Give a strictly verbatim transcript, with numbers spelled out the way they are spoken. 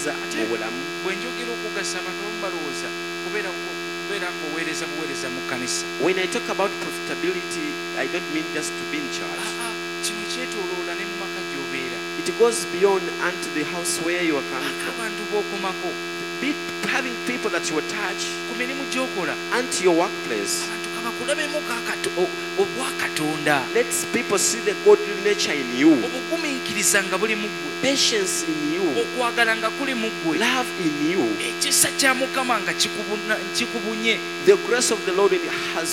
bugasa mu bulamu. Bwe njogera okugasa abantu abamu balowooza kubeera kubeera ng'oweereza buweereza mu kkanisa. When I talk about profitability, I don't mean just to be in church. Ah, ah, kino kyetooloola ne mu maka gy'obeera. It goes beyond unto the house where you are coming from. Abantu b'okomako. Be having people that you attach Ku mirimu gy'okola. unto your workplace. Abantu kabakulabemu obwakatonda. Let people see the godly nature in you, Obugumiikiriza nga buli mu ggwe. patience in you, Okwagala nga kuli mu ggwe. love in you. Ekisa kya Mukama nga kikubuna- kikubunye. The grace of the Lord has